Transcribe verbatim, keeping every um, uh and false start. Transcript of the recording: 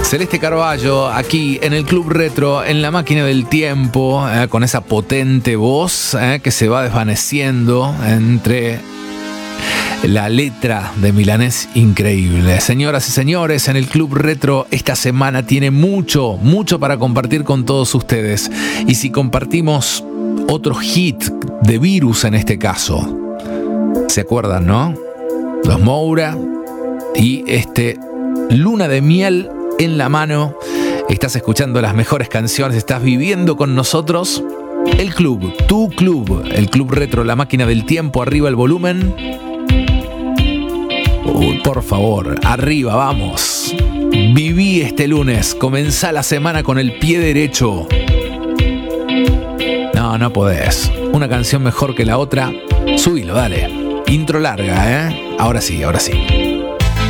Celeste Carballo, aquí en el Club Retro, en la máquina del tiempo, eh, con esa potente voz eh, que se va desvaneciendo entre la letra de Milanés increíble. Señoras y señores, en el Club Retro esta semana tiene mucho, mucho para compartir con todos ustedes. Y si compartimos otro hit de Virus en este caso, ¿se acuerdan, no? Los Moura y este Luna de Miel en la mano. Estás escuchando las mejores canciones, estás viviendo con nosotros el club, tu club, el Club Retro, la máquina del tiempo. Arriba el volumen. Uy, por favor, arriba, vamos. Viví este lunes, comenzá la semana con el pie derecho. No, no podés. Una canción mejor que la otra. Subilo, dale. Intro larga, ¿eh? Ahora sí, ahora sí.